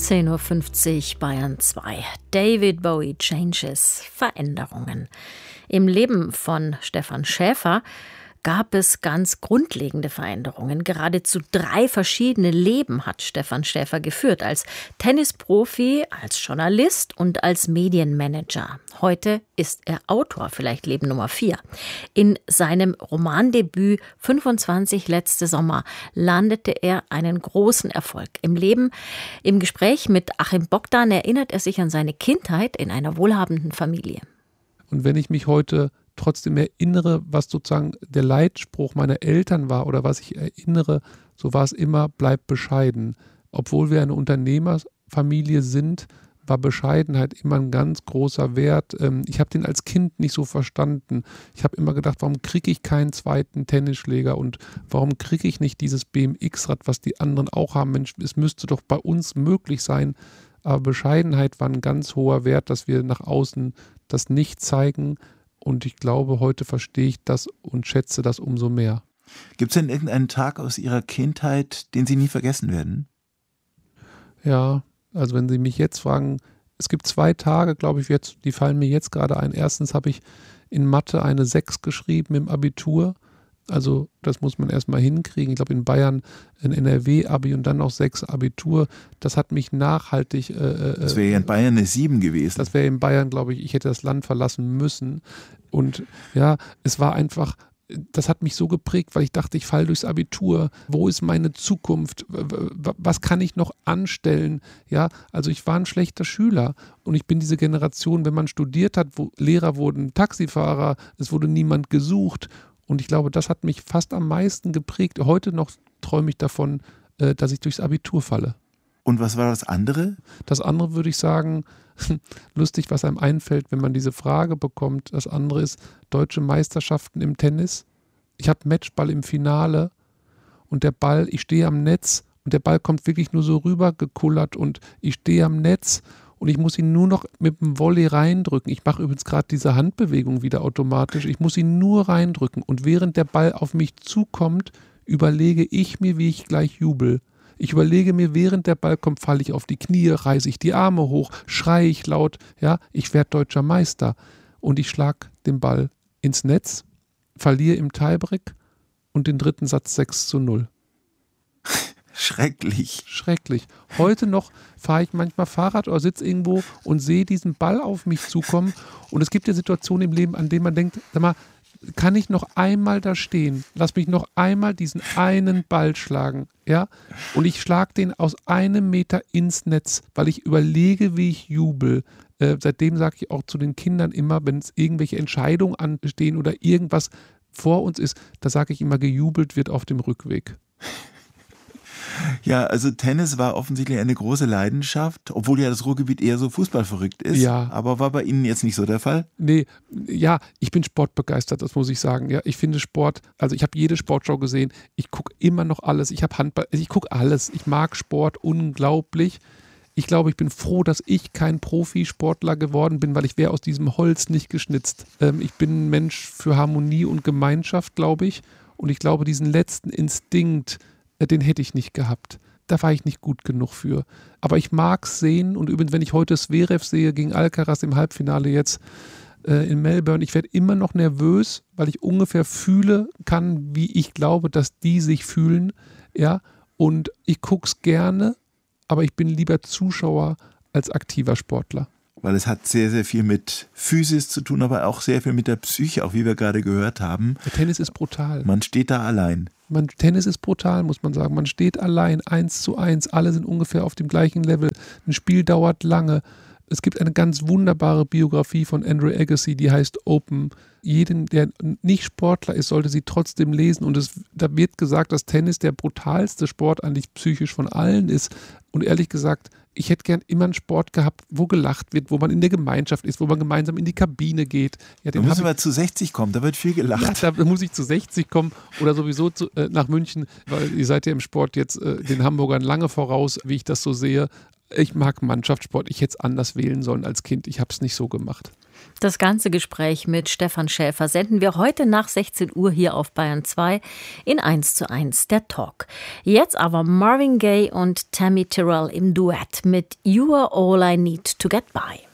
19.50 Uhr Bayern 2. David Bowie Changes, Veränderungen. Im Leben von Stefan Schäfer gab es ganz grundlegende Veränderungen. Geradezu 3 verschiedene Leben hat Stefan Schäfer geführt. Als Tennisprofi, als Journalist und als Medienmanager. Heute ist er Autor, vielleicht Leben Nummer 4. In seinem Romandebüt 25 letzte Sommer landete er einen großen Erfolg im Leben. Im Gespräch mit Achim Bogdan erinnert er sich an seine Kindheit in einer wohlhabenden Familie. Und wenn ich mich heute trotzdem erinnere, was sozusagen der Leitspruch meiner Eltern war oder was ich erinnere, so war es immer, bleib bescheiden. Obwohl wir eine Unternehmerfamilie sind, war Bescheidenheit immer ein ganz großer Wert. Ich habe den als Kind nicht so verstanden. Ich habe immer gedacht, warum kriege ich keinen zweiten Tennisschläger und warum kriege ich nicht dieses BMX-Rad, was die anderen auch haben? Mensch, es müsste doch bei uns möglich sein. Aber Bescheidenheit war ein ganz hoher Wert, dass wir nach außen das nicht zeigen. Und ich glaube, heute verstehe ich das und schätze das umso mehr. Gibt es denn irgendeinen Tag aus Ihrer Kindheit, den Sie nie vergessen werden? Ja, also wenn Sie mich jetzt fragen, es gibt 2 Tage, glaube ich, die fallen mir jetzt gerade ein. Erstens habe ich in Mathe eine 6 geschrieben im Abitur. Also das muss man erstmal hinkriegen. Ich glaube in Bayern ein NRW-Abi und dann noch 6 Abitur. Das hat mich nachhaltig... das wäre ja in Bayern eine 7 gewesen. Das wäre in Bayern, glaube ich hätte das Land verlassen müssen. Und ja, es war einfach... Das hat mich so geprägt, weil ich dachte, ich falle durchs Abitur. Wo ist meine Zukunft? Was kann ich noch anstellen? Ja, also ich war ein schlechter Schüler und ich bin diese Generation, wenn man studiert hat, wo Lehrer wurden Taxifahrer, es wurde niemand gesucht. Und ich glaube, das hat mich fast am meisten geprägt. Heute noch träume ich davon, dass ich durchs Abitur falle. Und was war das andere? Das andere würde ich sagen, lustig, was einem einfällt, wenn man diese Frage bekommt. Das andere ist deutsche Meisterschaften im Tennis. Ich habe Matchball im Finale und der Ball, ich stehe am Netz und der Ball kommt wirklich nur so rüber gekullert und ich stehe am Netz und ich muss ihn nur noch mit dem Volley reindrücken. Ich mache übrigens gerade diese Handbewegung wieder automatisch. Ich muss ihn nur reindrücken und während der Ball auf mich zukommt, überlege ich mir, wie ich gleich jubel. Ich überlege mir, während der Ball kommt, falle ich auf die Knie, reiße ich die Arme hoch, schreie ich laut, ja, ich werde deutscher Meister. Und ich schlage den Ball ins Netz, verliere im Tiebreak und den 3. Satz 6:0. Schrecklich. Schrecklich. Heute noch fahre ich manchmal Fahrrad oder sitze irgendwo und sehe diesen Ball auf mich zukommen. Und es gibt ja Situationen im Leben, an denen man denkt, sag mal, kann ich noch einmal da stehen? Lass mich noch einmal diesen einen Ball schlagen. Ja? Und ich schlage den aus 1 Meter ins Netz, weil ich überlege, wie ich jubel. Seitdem sage ich auch zu den Kindern immer, wenn es irgendwelche Entscheidungen anstehen oder irgendwas vor uns ist, da sage ich immer, gejubelt wird auf dem Rückweg. Ja, also Tennis war offensichtlich eine große Leidenschaft, obwohl ja das Ruhrgebiet eher so fußballverrückt ist. Ja. Aber war bei Ihnen jetzt nicht so der Fall? Nee, ja, ich bin sportbegeistert, das muss ich sagen. Ja, ich finde Sport, also ich habe jede Sportschau gesehen, ich gucke immer noch alles, ich habe Handball, ich gucke alles. Ich mag Sport unglaublich. Ich glaube, ich bin froh, dass ich kein Profisportler geworden bin, weil ich wäre aus diesem Holz nicht geschnitzt. Ich bin ein Mensch für Harmonie und Gemeinschaft, glaube ich. Und ich glaube, diesen letzten Instinkt, den hätte ich nicht gehabt. Da war ich nicht gut genug für. Aber ich mag es sehen und übrigens, wenn ich heute Zverev sehe gegen Alcaraz im Halbfinale jetzt in Melbourne, ich werde immer noch nervös, weil ich ungefähr fühle kann, wie ich glaube, dass die sich fühlen. Ja? Und ich gucke es gerne, aber ich bin lieber Zuschauer als aktiver Sportler. Weil es hat sehr, sehr viel mit Physis zu tun, aber auch sehr viel mit der Psyche, auch wie wir gerade gehört haben. Der Tennis ist brutal. Man steht da allein. Tennis ist brutal, muss man sagen. Man steht allein, 1:1, alle sind ungefähr auf dem gleichen Level. Ein Spiel dauert lange. Es gibt eine ganz wunderbare Biografie von Andrew Agassi, die heißt Open. Jeden, der nicht Sportler ist, sollte sie trotzdem lesen. Und da wird gesagt, dass Tennis der brutalste Sport eigentlich psychisch von allen ist. Und ehrlich gesagt, ich hätte gern immer einen Sport gehabt, wo gelacht wird, wo man in der Gemeinschaft ist, wo man gemeinsam in die Kabine geht. Ja, da müssen wir zu 60 kommen, da wird viel gelacht. Ja, da muss ich zu 60 kommen oder sowieso nach München, weil ihr seid ja im Sport jetzt den Hamburgern lange voraus, wie ich das so sehe. Ich mag Mannschaftssport, ich hätte es anders wählen sollen als Kind, ich habe es nicht so gemacht. Das ganze Gespräch mit Stefan Schäfer senden wir heute nach 16 Uhr hier auf Bayern 2 in 1:1 der Talk. Jetzt aber Marvin Gaye und Tammy Terrell im Duett mit You Are All I Need to Get By.